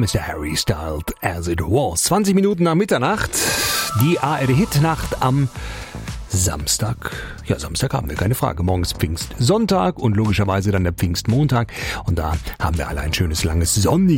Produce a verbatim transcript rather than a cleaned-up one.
Mister Harry Styles, As It Was. zwanzig Minuten nach Mitternacht. Die A R D-Hit-Nacht am Samstag. Ja, Samstag haben wir, keine Frage. Morgen ist Pfingstsonntag und logischerweise dann der Pfingstmontag. Und da haben wir alle ein schönes, langes, sonniges